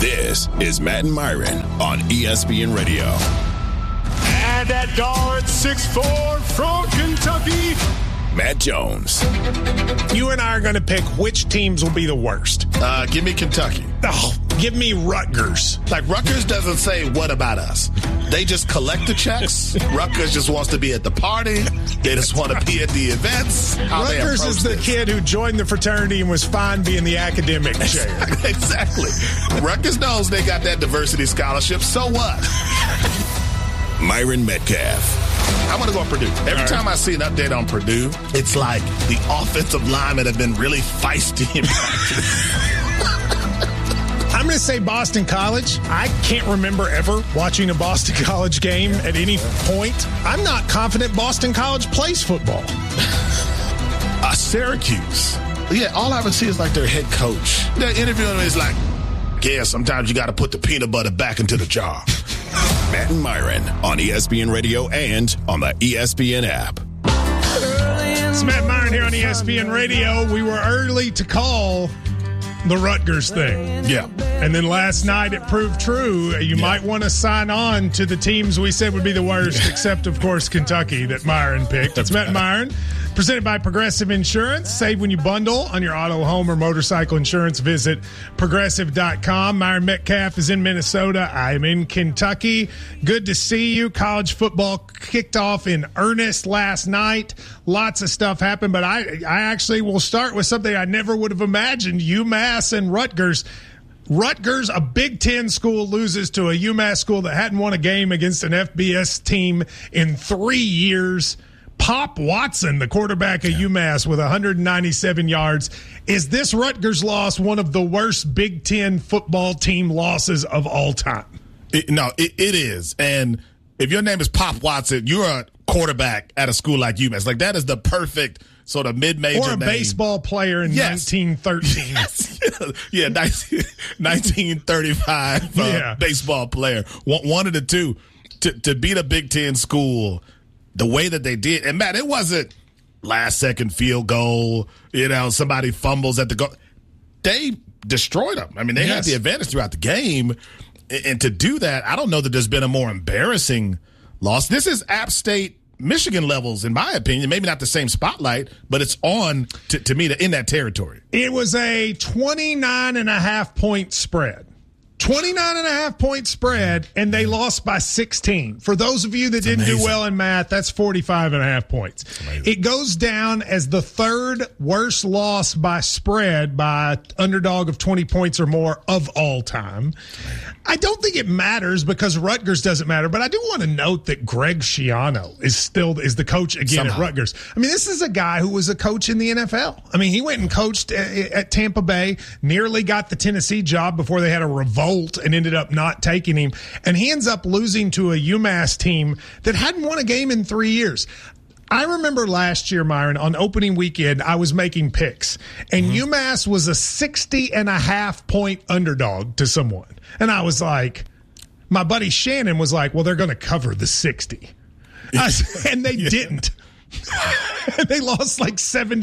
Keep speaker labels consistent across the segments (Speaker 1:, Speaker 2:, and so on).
Speaker 1: This is Matt and Myron on ESPN Radio.
Speaker 2: And at guard 6'4" from Kentucky,
Speaker 1: Matt Jones.
Speaker 3: You and I are going to pick which teams will be the worst.
Speaker 4: Give me Kentucky.
Speaker 3: Oh, give me Rutgers.
Speaker 4: Like, Rutgers doesn't say, what about us? They just collect the checks. Rutgers just wants to be at the party. They just want to be at the events.
Speaker 3: Rutgers is the kid who joined the fraternity and was fine being the academic chair.
Speaker 4: Exactly. Rutgers knows they got that diversity scholarship. So what?
Speaker 1: Myron Metcalf.
Speaker 4: I'm going to go on Purdue. Every time I see an update on Purdue, it's like the offensive linemen have been really feisty in practice.
Speaker 3: I'm going to say Boston College. I can't remember ever watching a Boston College game at any point. I'm not confident Boston College plays football.
Speaker 4: Syracuse. Yeah, all I ever see is like their head coach. They're interviewing him is like, yeah, sometimes you got to put the peanut butter back into the jar.
Speaker 1: Matt and Myron on ESPN Radio and on the ESPN app.
Speaker 3: It's Matt Myron here on ESPN Radio. We were early to call the Rutgers thing.
Speaker 4: Yeah.
Speaker 3: And then last night it proved true. You might want to sign on to the teams we said would be the worst, except, of course, Kentucky that Myron picked. It's Matt Myron, presented by Progressive Insurance. Save when you bundle on your auto, home, or motorcycle insurance. Visit Progressive.com. Myron Metcalf is in Minnesota. I'm in Kentucky. Good to see you. College football kicked off in earnest last night. Lots of stuff happened, but I actually will start with something I never would have imagined. UMass and Rutgers. Rutgers, a Big Ten school, loses to a UMass school that hadn't won a game against an FBS team in 3 years. Pop Watson, the quarterback of UMass, with 197 yards. Is this Rutgers loss one of the worst Big Ten football team losses of all time?
Speaker 4: It is. And if your name is Pop Watson, you're a quarterback at a school like UMass. Like, that is the perfect sort of mid-major
Speaker 3: or a
Speaker 4: name.
Speaker 3: Baseball player in 1913.
Speaker 4: Yes. Yeah, 1935 baseball player. One of the two. To beat a Big Ten school the way that they did. And, Matt, it wasn't last-second field goal, somebody fumbles at the goal. They destroyed them. I mean, they had the advantage throughout the game. And to do that, I don't know that there's been a more embarrassing loss. This is App State, Michigan levels, in my opinion. Maybe not the same spotlight, but it's on, to me, in that territory.
Speaker 3: It was a 29.5-point spread. 29.5-point spread, and they lost by 16. For those of you that didn't do well in math, that's 45.5 points. It goes down as the third worst loss by spread by underdog of 20 points or more of all time. I don't think it matters because Rutgers doesn't matter, but I do want to note that Greg Schiano is the coach again at Rutgers. I mean, this is a guy who was a coach in the NFL. I mean, he went and coached at Tampa Bay, nearly got the Tennessee job before they had a revolt and ended up not taking him. And he ends up losing to a UMass team that hadn't won a game in 3 years. I remember last year, Myron, on opening weekend, I was making picks, and UMass was a 60.5-point underdog to someone. And I was like, my buddy Shannon was like, well, they're going to cover the 60. And they didn't. They lost like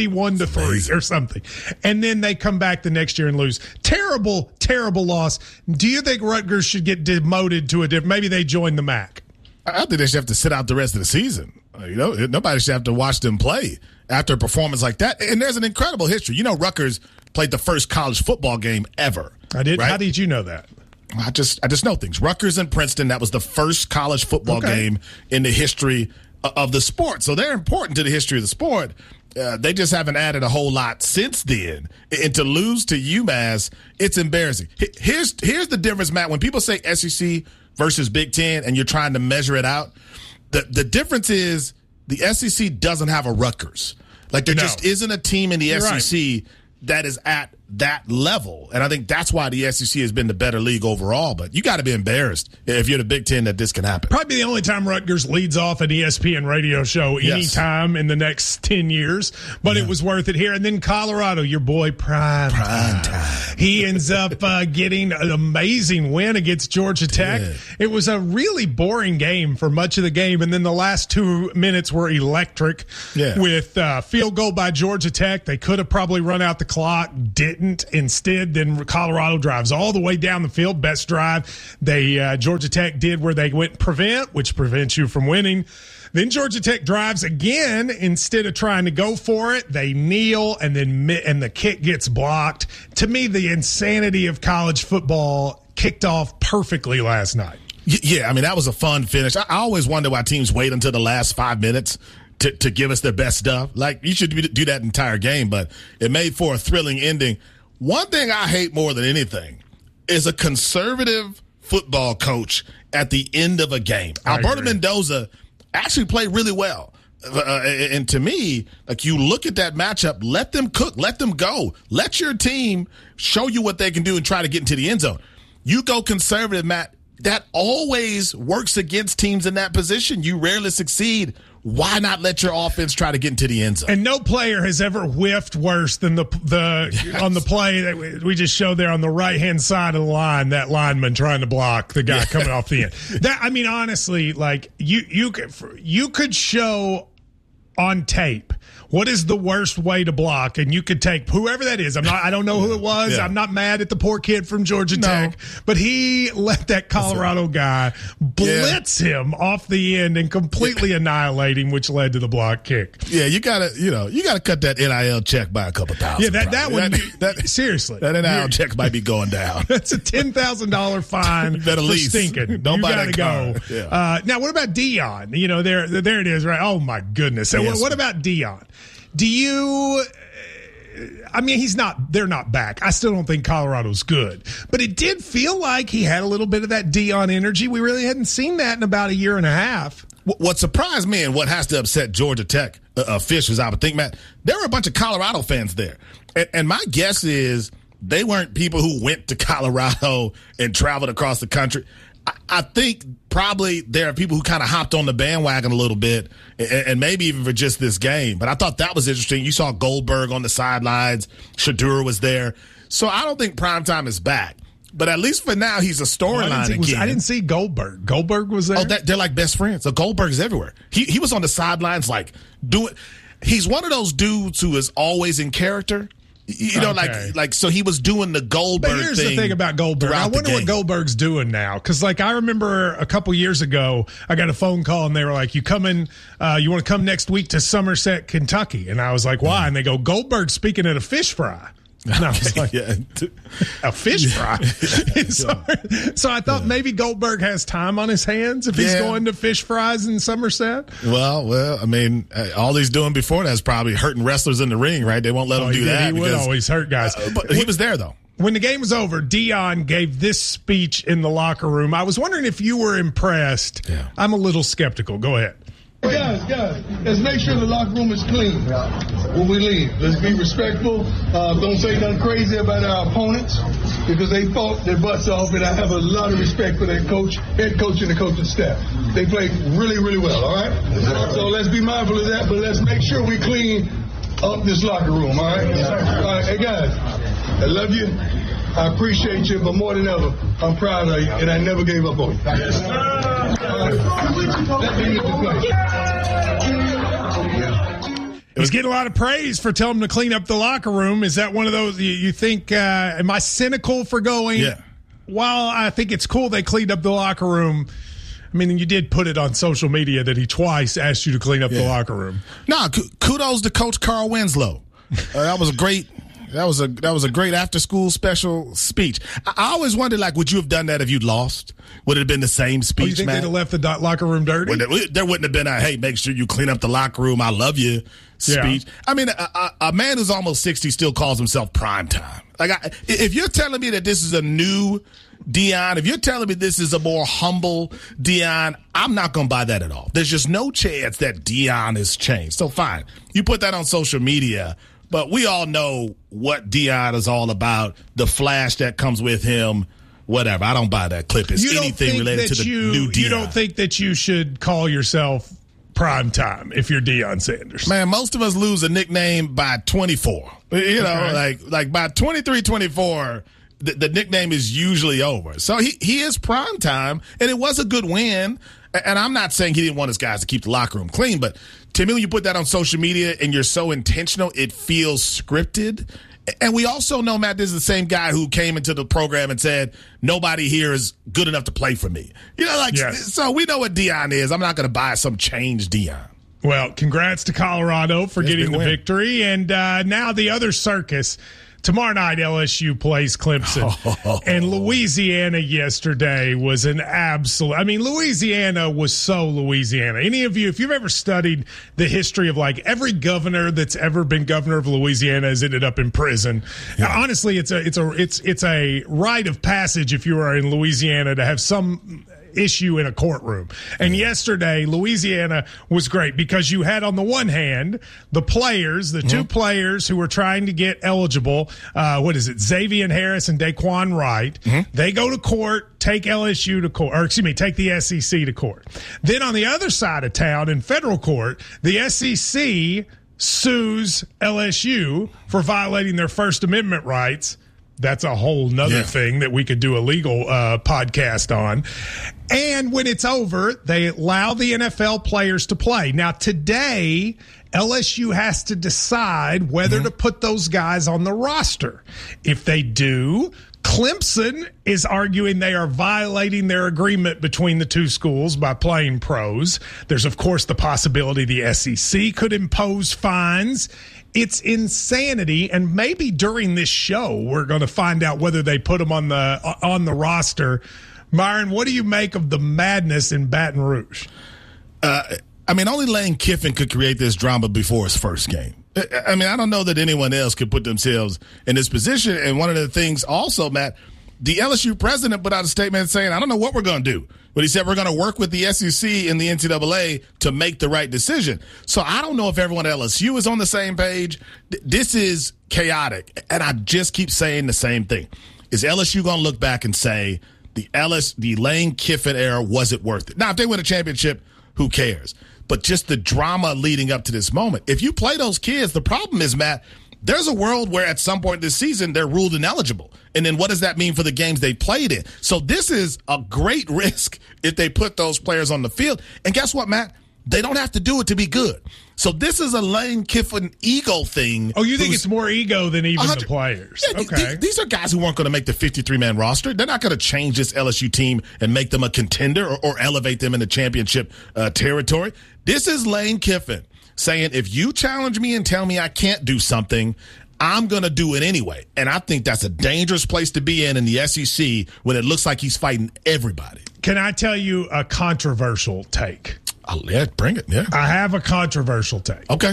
Speaker 3: 71-3 or something. And then they come back the next year and lose. Terrible, terrible loss. Do you think Rutgers should get demoted to a different, maybe they join the MAC?
Speaker 4: I think they should have to sit out the rest of the season. Nobody should have to watch them play after a performance like that. And there's an incredible history. Rutgers played the first college football game ever.
Speaker 3: I did.
Speaker 4: Right?
Speaker 3: How did you know that?
Speaker 4: I just know things. Rutgers and Princeton, that was the first college football game in the history of the sport. So they're important to the history of the sport. They just haven't added a whole lot since then. And to lose to UMass, it's embarrassing. Here's the difference, Matt. When people say SEC versus Big Ten and you're trying to measure it out, the difference is the SEC doesn't have a Rutgers. Like, there just isn't a team in the SEC that is at that level. And I think that's why the SEC has been the better league overall. But you got to be embarrassed if you're the Big Ten that this can happen.
Speaker 3: Probably the only time Rutgers leads off an ESPN radio show anytime in the next 10 years. But it was worth it here. And then Colorado, your boy, Prime time. He ends up getting an amazing win against Georgia Tech. Yeah. It was a really boring game for much of the game. And then the last 2 minutes were electric with field goal by Georgia Tech. They could have probably run out the clock, didn't. didn't. Instead, then Colorado drives all the way down the field. Best drive Georgia Tech did, where they went prevent, which prevents you from winning. Then Georgia Tech drives again. Instead of trying to go for it, they kneel, and the kick gets blocked. To me, the insanity of college football kicked off perfectly last night.
Speaker 4: Yeah, I mean, that was a fun finish. I always wonder why teams wait until the last 5 minutes to give us their best stuff. Like, you should do that entire game, but it made for a thrilling ending. One thing I hate more than anything is a conservative football coach at the end of a game. Alberto Mendoza actually played really well. And to me, like, you look at that matchup, let them cook, let them go. Let your team show you what they can do and try to get into the end zone. You go conservative, Matt. That always works against teams in that position. You rarely succeed. Why not let your offense try to get into the end zone?
Speaker 3: And no player has ever whiffed worse than the on the play that we just showed there on the right-hand side of the line, that lineman trying to block the guy coming off the end. That, I mean, honestly, like, you could show on tape what is the worst way to block, and you could take whoever that is. I don't know who it was. Yeah. I'm not mad at the poor kid from Georgia Tech, but he let that Colorado guy blitz him off the end and completely annihilate him, which led to the block kick.
Speaker 4: Yeah, you gotta cut that NIL check by a couple thousand.
Speaker 3: Yeah, that one. Seriously,
Speaker 4: that NIL check might be going down.
Speaker 3: That's a $10,000 fine for stinking.
Speaker 4: Don't buy
Speaker 3: that car. Go. Yeah. Now, what about Deion? You know, there it is, right? Oh my goodness. So what about Deion? Do you – I mean, they're not back. I still don't think Colorado's good. But it did feel like he had a little bit of that Deion energy. We really hadn't seen that in about a year and a half.
Speaker 4: What surprised me and what has to upset Georgia Tech officials, I would think, Matt, there were a bunch of Colorado fans there. And my guess is they weren't people who went to Colorado and traveled across the country. I think probably there are people who kind of hopped on the bandwagon a little bit, and maybe even for just this game. But I thought that was interesting. You saw Goldberg on the sidelines. Shedeur was there. So I don't think Primetime is back. But at least for now, he's a storyline again.
Speaker 3: I didn't see Goldberg. Goldberg was there?
Speaker 4: Oh, they're like best friends. So Goldberg's everywhere. He was on the sidelines like doing – he's one of those dudes who is always in character. You know, like so he was doing the Goldberg thing.
Speaker 3: But here's the thing about Goldberg. I wonder what Goldberg's doing now. Because, like, I remember a couple years ago, I got a phone call, and they were like, you want to come next week to Somerset, Kentucky? And I was like, why? And they go, Goldberg's speaking at a fish fry. And I was like, a fish fry? So I thought maybe Goldberg has time on his hands if he's going to fish fries in Somerset.
Speaker 4: Well, I mean, all he's doing before that is probably hurting wrestlers in the ring, right? They won't let him do that.
Speaker 3: He would always hurt guys.
Speaker 4: But he was there, though.
Speaker 3: When the game was over, Deion gave this speech in the locker room. I was wondering if you were impressed. Yeah. I'm a little skeptical. Go ahead.
Speaker 5: Guys, let's make sure the locker room is clean when we leave. Let's be respectful. Don't say nothing crazy about our opponents because they fought their butts off, and I have a lot of respect for that head coach and the coaching staff. They played really, really well, all right? So let's be mindful of that, but let's make sure we clean up this locker room, all right? All right, hey, guys, I love you. I appreciate you, but more than ever, I'm proud of you, and I never gave up on you. Yes, sir. Let me get the play.
Speaker 3: He's getting a lot of praise for telling him to clean up the locker room. Is that one of those you think, am I cynical for going, while I think it's cool they cleaned up the locker room, I mean, you did put it on social media that he twice asked you to clean up the locker room.
Speaker 4: No, kudos to Coach Carl Winslow. That was a great... That was a great after-school special speech. I always wondered, like, would you have done that if you'd lost? Would it have been the same speech,
Speaker 3: you think they'd have left the locker room dirty?
Speaker 4: There wouldn't have been a, hey, make sure you clean up the locker room, I love you speech. Yeah. I mean, a man who's almost 60 still calls himself primetime. Like, if you're telling me that this is a new Deion, if you're telling me this is a more humble Deion, I'm not going to buy that at all. There's just no chance that Deion has changed. So, fine. You put that on social media, but we all know what Deion is all about, the flash that comes with him, whatever. I don't buy that clip. It's anything related to the new Deion.
Speaker 3: You don't think that you should call yourself prime time if you're Deion Sanders?
Speaker 4: Man, most of us lose a nickname by 24. You know, like by 23, 24, the nickname is usually over. So he is prime time, and it was a good win. And I'm not saying he didn't want his guys to keep the locker room clean, but to me, when you put that on social media and you're so intentional, it feels scripted. And we also know, Matt, this is the same guy who came into the program and said, nobody here is good enough to play for me.
Speaker 3: Yes.
Speaker 4: So we know what Deion is. I'm not going to buy some changed Deion.
Speaker 3: Well, congrats to Colorado for getting the victory. And now the other circus. Tomorrow night, LSU plays Clemson. And Louisiana yesterday was an absolute – I mean, Louisiana was so Louisiana. Any of you, if you've ever studied the history of, like, every governor that's ever been governor of Louisiana has ended up in prison. Yeah. Now, honestly, it's a rite of passage if you are in Louisiana to have some – issue in a courtroom. And yesterday, Louisiana was great because you had on the one hand the players, the two players who were trying to get eligible. Xavier Harris and Daquan Wright. They go to court, take LSU to court, take the SEC to court. Then on the other side of town in federal court, the SEC sues LSU for violating their First Amendment rights. That's a whole nother thing that we could do a legal podcast on. And when it's over, they allow the NFL players to play. Now, today, LSU has to decide whether to put those guys on the roster. If they do, Clemson is arguing they are violating their agreement between the two schools by playing pros. There's, of course, the possibility the SEC could impose fines. It's insanity, and maybe during this show we're going to find out whether they put them on the roster. Myron, what do you make of the madness in Baton Rouge?
Speaker 4: Only Lane Kiffin could create this drama before his first game. I don't know that anyone else could put themselves in this position. And one of the things also, Matt, the LSU president put out a statement saying, I don't know what we're going to do. But he said we're going to work with the SEC and the NCAA to make the right decision. So I don't know if everyone at LSU is on the same page. This is chaotic. And I just keep saying the same thing. Is LSU going to look back and say the Lane Kiffin era, was it worth it? Now, if they win a championship, who cares? But just the drama leading up to this moment. If you play those kids, the problem is, Matt, there's a world where at some point this season they're ruled ineligible. And then what does that mean for the games they played in? So this is a great risk if they put those players on the field. And guess what, Matt? They don't have to do it to be good. So this is a Lane Kiffin ego thing.
Speaker 3: Oh, you think it's more ego than even the players?
Speaker 4: Yeah,
Speaker 3: okay.
Speaker 4: These are guys who weren't going to make the 53-man roster. They're not going to change this LSU team and make them a contender or elevate them into championship territory. This is Lane Kiffin saying, if you challenge me and tell me I can't do something, I'm going to do it anyway. And I think that's a dangerous place to be in the SEC when it looks like he's fighting everybody.
Speaker 3: Can I tell you a controversial take?
Speaker 4: Bring it. Yeah.
Speaker 3: I have a controversial take.
Speaker 4: Okay.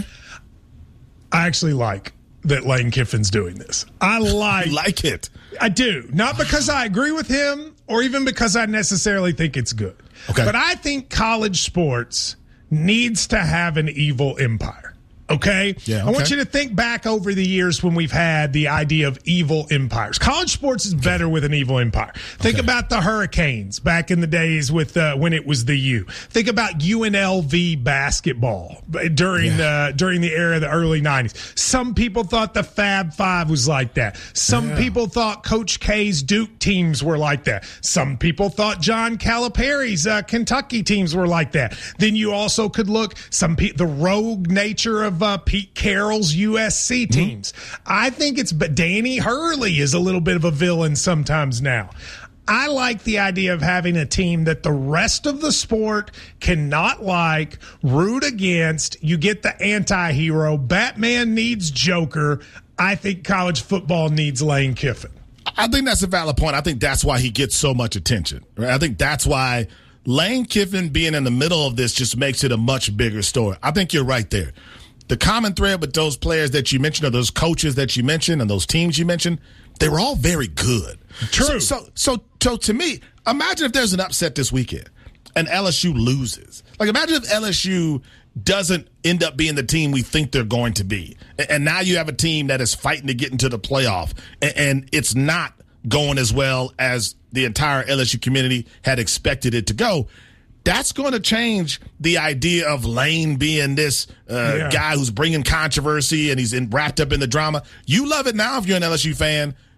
Speaker 3: I actually like that Lane Kiffin's doing this. I like
Speaker 4: it.
Speaker 3: I do. Not because I agree with him or even because I necessarily think it's good.
Speaker 4: Okay.
Speaker 3: But I think college sports needs to have an evil empire. Okay?
Speaker 4: Yeah, okay.
Speaker 3: I want you to think back over the years when we've had the idea of evil empires. College sports is better with an evil empire. Think about the Hurricanes back in the days with when it was the U. Think about UNLV basketball during the era of the early 90s. Some people thought the Fab Five was like that. Some people thought Coach K's Duke teams were like that. Some people thought John Calipari's Kentucky teams were like that. Then you also could look the rogue nature of Pete Carroll's USC teams. I think but Danny Hurley is a little bit of a villain sometimes now. I like the idea of having a team that the rest of the sport cannot root against. You get the anti-hero. Batman needs Joker. I think college football needs Lane Kiffin.
Speaker 4: I think that's a valid point. I think that's why he gets so much attention. Right? I think that's why Lane Kiffin being in the middle of this just makes it a much bigger story. I think you're right there. The common thread with those players that you mentioned, or those coaches that you mentioned, and those teams you mentioned, they were all very good.
Speaker 3: True.
Speaker 4: So to me, imagine if there's an upset this weekend and LSU loses. Imagine if LSU doesn't end up being the team we think they're going to be. And now you have a team that is fighting to get into the playoff, and it's not going as well as the entire LSU community had expected it to go. That's going to change the idea of Lane being this guy who's bringing controversy and he's wrapped up in the drama. You love it now if you're an LSU fan.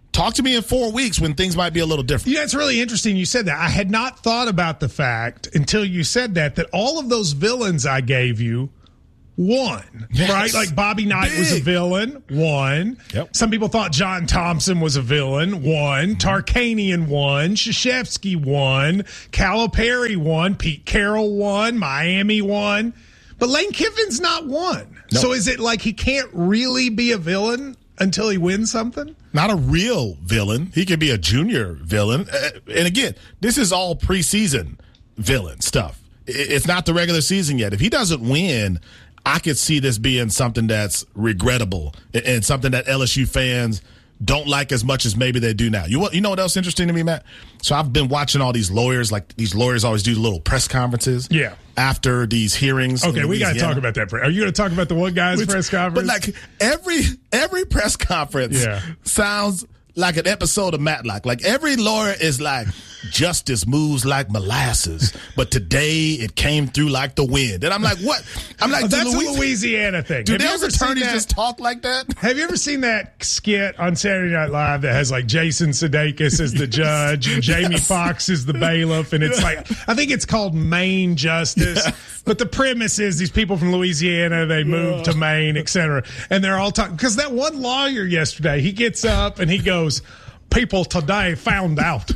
Speaker 4: Talk to me in 4 weeks when things might be a little different.
Speaker 3: Yeah, it's really interesting you said that. I had not thought about the fact until you said that all of those villains I gave you won,
Speaker 4: yes.
Speaker 3: right? Like Bobby Knight was a villain, won.
Speaker 4: Yep.
Speaker 3: Some people thought John Thompson was a villain, won. Tarkanian won. Krzyzewski won. Calipari won. Pete Carroll won. Miami won. But Lane Kiffin's not one. Nope. So is it like he can't really be a villain until he wins something?
Speaker 4: Not a real villain. He could be a junior villain. And again, this is all preseason villain stuff. It's not the regular season yet. If he doesn't win, I could see this being something that's regrettable and something that LSU fans don't like as much as maybe they do now. You know what else interesting to me, Matt? So I've been watching all these lawyers. Like, these lawyers always do little press conferences.
Speaker 3: Yeah.
Speaker 4: After these hearings.
Speaker 3: Okay, we got to talk about that. Are you going to talk about the one guy's press conference?
Speaker 4: But like every press conference sounds like an episode of Matlock. Like, every lawyer is like, justice moves like molasses, but today it came through like the wind. And I'm like, what? I'm like,
Speaker 3: that's a Louisiana thing.
Speaker 4: Do those attorneys just talk like that?
Speaker 3: Have you ever seen that skit on Saturday Night Live that has like Jason Sudeikis as the judge and Jamie Foxx is the bailiff? And it's like, I think it's called Maine Justice. Yes. But the premise is these people from Louisiana, they moved to Maine, etc. And they're all talking. Because that one lawyer yesterday, he gets up and he goes, people today found out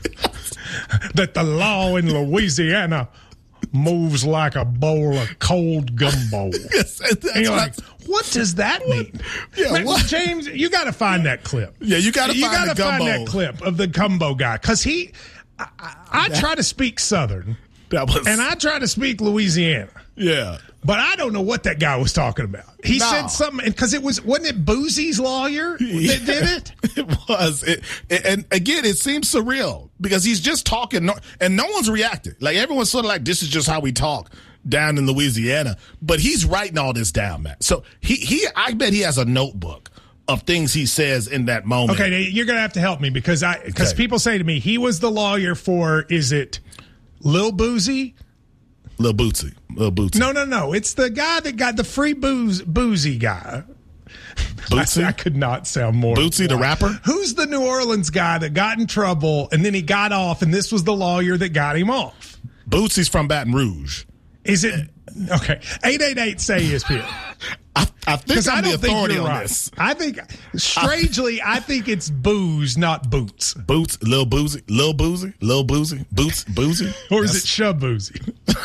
Speaker 3: that the law in Louisiana moves like a bowl of cold gumbo.
Speaker 4: Yes,
Speaker 3: and you're like, what does that mean?
Speaker 4: Yeah,
Speaker 3: man, James, you got to find that clip.
Speaker 4: Yeah, you got to find
Speaker 3: that clip of the gumbo guy. Because I try to speak Southern, and I try to speak Louisiana.
Speaker 4: Yeah.
Speaker 3: But I don't know what that guy was talking about. He said something, because wasn't it Boozy's lawyer that did it?
Speaker 4: It was. And again, it seems surreal because he's just talking and no one's reacting. Like, everyone's sort of like, this is just how we talk down in Louisiana. But he's writing all this down, Matt. So I bet he has a notebook of things he says in that moment.
Speaker 3: Okay, you're going to have to help me because people say to me, he was the lawyer for, is it Lil Boozy?
Speaker 4: Lil Bootsy.
Speaker 3: No. It's the guy that got the free boozy guy.
Speaker 4: Bootsy?
Speaker 3: I could not sound more.
Speaker 4: Bootsy, the rapper?
Speaker 3: Who's the New Orleans guy that got in trouble and then he got off and this was the lawyer that got him off?
Speaker 4: Bootsy's from Baton Rouge.
Speaker 3: Is it? Okay. 888-SAY-ESPN.
Speaker 4: I think I'm the authority on this.
Speaker 3: I think, strangely, I think it's Booze, not Boots.
Speaker 4: Boots, Lil Boozy, Boots, Boozy.
Speaker 3: Or is it Shaboozy?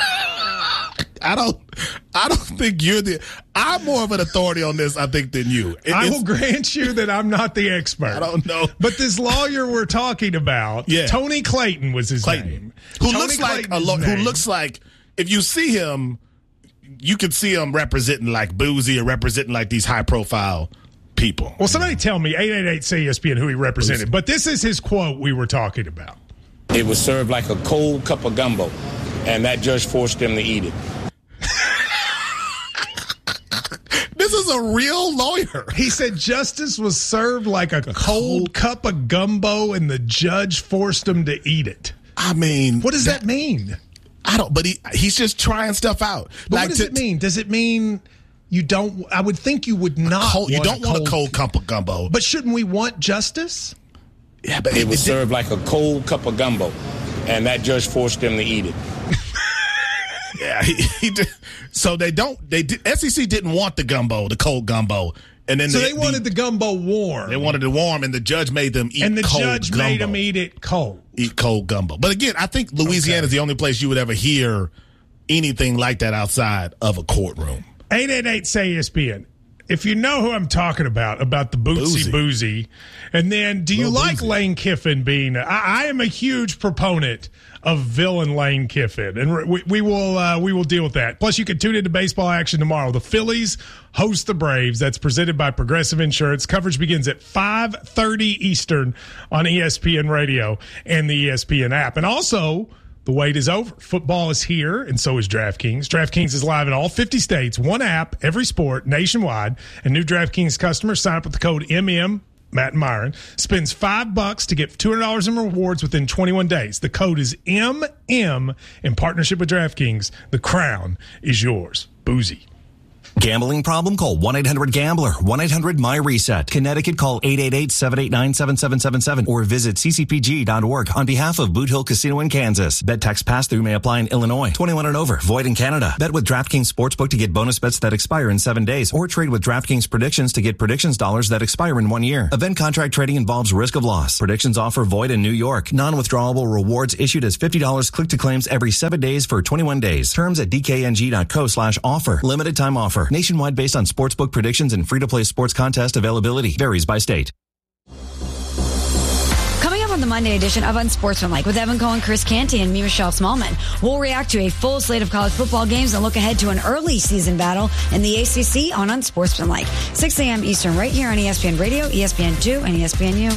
Speaker 4: I don't think I'm more of an authority on this, I think, than you.
Speaker 3: I will grant you that I'm not the expert.
Speaker 4: I don't know.
Speaker 3: But this lawyer we're talking about, Tony Clayton was his name.
Speaker 4: Who looks like, if you see him, you could see him representing like Boozy or representing like these high profile people.
Speaker 3: Well, somebody tell me, 888-SAY-ESPN, who he represented. Boozy. But this is his quote we were talking about.
Speaker 6: It was served like a cold cup of gumbo, and that judge forced them to eat it.
Speaker 4: This is a real lawyer.
Speaker 3: He said justice was served like a cold cup of gumbo, and the judge forced him to eat it.
Speaker 4: I mean,
Speaker 3: what does that mean?
Speaker 4: I don't, but he's just trying stuff out.
Speaker 3: But like, what does it mean? Does it mean you don't? I would think you would not.
Speaker 4: You don't want a cold cup of gumbo.
Speaker 3: But shouldn't we want justice?
Speaker 6: Yeah, but it was served like a cold cup of gumbo, and that judge forced them to eat it.
Speaker 4: Yeah, he did. So SEC didn't want the gumbo, the cold gumbo. And then
Speaker 3: they wanted the gumbo warm.
Speaker 4: They wanted it warm, and the judge made them eat cold gumbo.
Speaker 3: And the judge made them eat it cold.
Speaker 4: Eat cold gumbo. But again, I think Louisiana is the only place you would ever hear anything like that outside of a courtroom.
Speaker 3: 888-SAY-ESPN. If you know who I'm talking about the Boozy. And then, do you like Boozy. Lane Kiffin being? I am a huge proponent of villain Lane Kiffin, and we will deal with that. Plus, you can tune into baseball action tomorrow. The Phillies host the Braves. That's presented by Progressive Insurance. Coverage begins at 5:30 Eastern on ESPN Radio and the ESPN app, and also. The wait is over. Football is here, and so is DraftKings. DraftKings is live in all 50 states. One app, every sport, nationwide. And new DraftKings customers sign up with the code MM, Matt and Myron, spends $5 to get $200 in rewards within 21 days. The code is MM in partnership with DraftKings. The crown is yours. Boozy.
Speaker 7: Gambling problem? Call 1-800-GAMBLER. 1-800-MY-RESET. Connecticut, call 888-789-7777 or visit ccpg.org on behalf of Boot Hill Casino in Kansas. Bet tax pass-through may apply in Illinois. 21 and over. Void in Canada. Bet with DraftKings Sportsbook to get bonus bets that expire in 7 days, or trade with DraftKings Predictions to get predictions dollars that expire in 1 year. Event contract trading involves risk of loss. Predictions offer void in New York. Non-withdrawable rewards issued as $50 click-to-claims every 7 days for 21 days. Terms at dkng.co/offer. Limited time offer. Nationwide based on sportsbook predictions and free-to-play sports contest availability. Varies by state.
Speaker 8: Coming up on the Monday edition of Unsportsmanlike with Evan Cohen, Chris Canty, and me, Michelle Smallman, we'll react to a full slate of college football games and look ahead to an early season battle in the ACC on Unsportsmanlike. 6 a.m. Eastern right here on ESPN Radio, ESPN2, and ESPNU.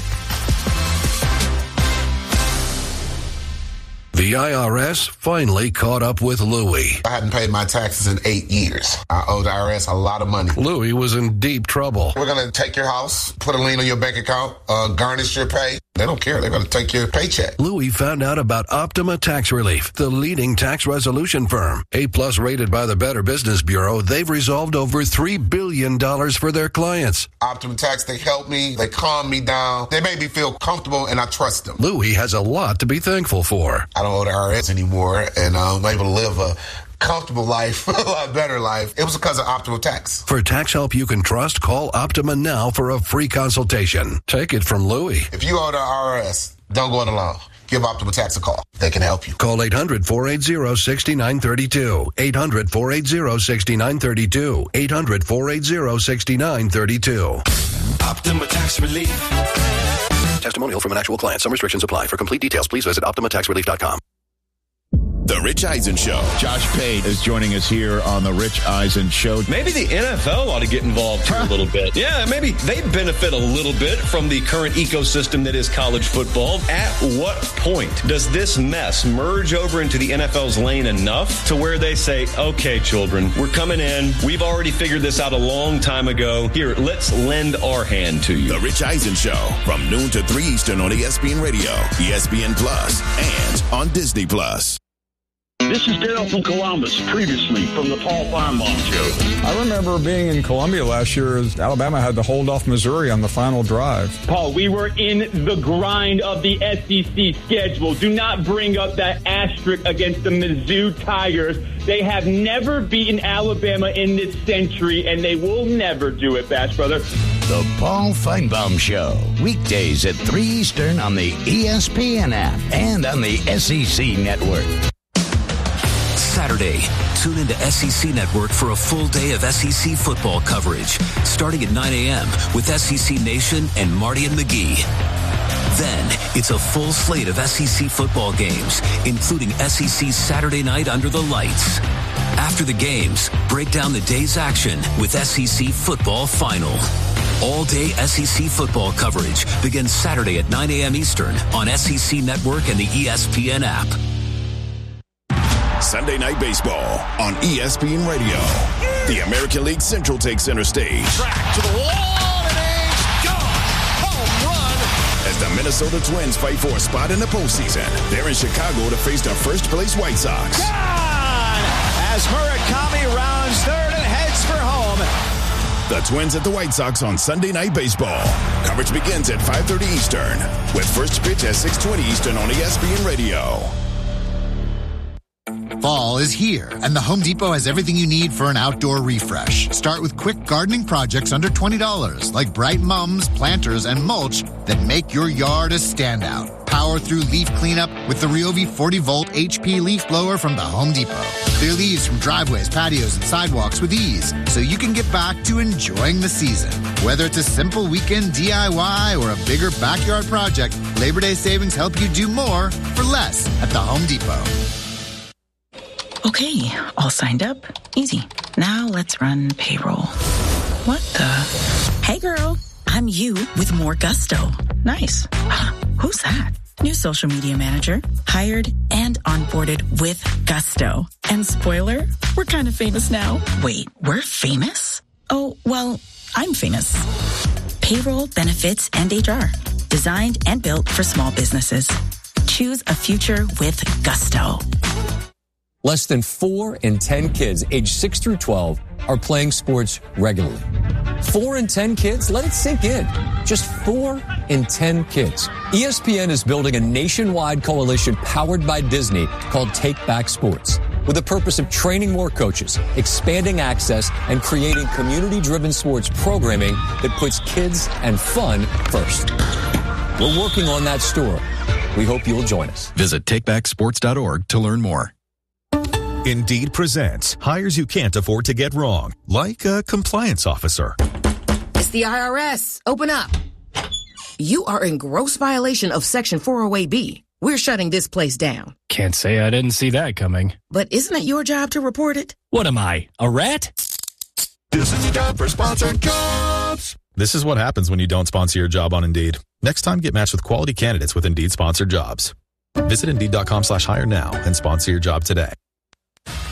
Speaker 9: The IRS finally caught up with Louie.
Speaker 10: I hadn't paid my taxes in 8 years. I owed the IRS a lot of money.
Speaker 9: Louie was in deep trouble.
Speaker 10: We're going to take your house, put a lien on your bank account, garnish your pay. They don't care. They're going to take your paycheck.
Speaker 9: Louie found out about Optima Tax Relief, the leading tax resolution firm. A+ rated by the Better Business Bureau, they've resolved over $3 billion for their clients.
Speaker 10: Optima Tax, they help me. They calm me down. They make me feel comfortable, and I trust them.
Speaker 9: Louie has a lot to be thankful for.
Speaker 10: I don't owe the IRS anymore, and I'm able to live a comfortable life, a lot better life. It was because of Optima Tax.
Speaker 9: For tax help you can trust, call Optima now for a free consultation. Take it from Louie.
Speaker 10: If you owe the IRS, don't go it alone. Give Optima Tax a call. They can help you.
Speaker 9: Call 800-480-6932. 800-480-6932. 800-480-6932.
Speaker 7: Optima Tax Relief.
Speaker 9: Testimonial from an actual client. Some restrictions apply. For complete details, please visit OptimaTaxRelief.com.
Speaker 1: The Rich Eisen Show.
Speaker 11: Josh Pate is joining us here on the Rich Eisen Show.
Speaker 12: Maybe the NFL ought to get involved here a little bit. Yeah, maybe they benefit a little bit from the current ecosystem that is college football. At what point does this mess merge over into the NFL's lane enough to where they say, okay, children, we're coming in. We've already figured this out a long time ago. Here, let's lend our hand to you.
Speaker 1: The Rich Eisen Show from noon to 3 Eastern on ESPN Radio, ESPN Plus, and on Disney Plus.
Speaker 13: This is Daryl from Columbus, previously from the Paul Feinbaum Show.
Speaker 14: I remember being in Columbia last year as Alabama had to hold off Missouri on the final drive.
Speaker 15: Paul, we were in the grind of the SEC schedule. Do not bring up that asterisk against the Mizzou Tigers. They have never beaten Alabama in this century, and they will never do it, Bash Brother.
Speaker 16: The Paul Feinbaum Show, weekdays at 3 Eastern on the ESPN app and on the SEC Network.
Speaker 17: Saturday, tune into SEC Network for a full day of SEC football coverage, starting at 9 a.m. with SEC Nation and Marty and McGee. Then, it's a full slate of SEC football games, including SEC Saturday Night Under the Lights. After the games, break down the day's action with SEC Football Final. All-day SEC football coverage begins Saturday at 9 a.m. Eastern on SEC Network and the ESPN app.
Speaker 1: Sunday Night Baseball on ESPN Radio. The American League Central takes center stage.
Speaker 2: Track to the wall, and it's gone. Home run.
Speaker 1: As the Minnesota Twins fight for a spot in the postseason, they're in Chicago to face the first-place White Sox.
Speaker 2: Gone! As Murakami rounds third and heads for home.
Speaker 1: The Twins at the White Sox on Sunday Night Baseball. Coverage begins at 5:30 Eastern, with first pitch at 6:20 Eastern on ESPN Radio.
Speaker 18: Fall is here, and the Home Depot has everything you need for an outdoor refresh. Start with quick gardening projects under $20, like bright mums, planters, and mulch that make your yard a standout. Power through leaf cleanup with the Ryobi 40-volt HP leaf blower from the Home Depot. Clear leaves from driveways, patios, and sidewalks with ease, so you can get back to enjoying the season. Whether it's a simple weekend DIY or a bigger backyard project, Labor Day savings help you do more for less at the Home Depot.
Speaker 19: Okay, all signed up. Easy. Now let's run payroll. What the? Hey girl, I'm you with more gusto. Nice. Who's that? New social media manager, hired and onboarded with gusto. And spoiler, we're kind of famous now. Wait, we're famous? Oh, well, I'm famous. Payroll, benefits, and HR. Designed and built for small businesses. Choose a future with gusto.
Speaker 20: less than 4 in 10 kids aged 6 through 12 are playing sports regularly. 4 in 10 kids? Let it sink in. Just 4 in 10 kids. ESPN is building a nationwide coalition powered by Disney called Take Back Sports, with the purpose of training more coaches, expanding access, and creating community-driven sports programming that puts kids and fun first. We're working on that story. We hope you'll join us.
Speaker 21: Visit takebacksports.org to learn more.
Speaker 22: Indeed presents hires you can't afford to get wrong, like a compliance officer.
Speaker 23: It's the IRS. Open up. You are in gross violation of Section 408B. We're shutting this place down.
Speaker 24: Can't say I didn't see that coming.
Speaker 23: But isn't it your job to report it?
Speaker 24: What am I, a rat?
Speaker 22: This is time for sponsored jobs. This is what happens when you don't sponsor your job on Indeed. Next time, get matched with quality candidates with Indeed sponsored jobs. Visit Indeed.com/hire now and sponsor your job today.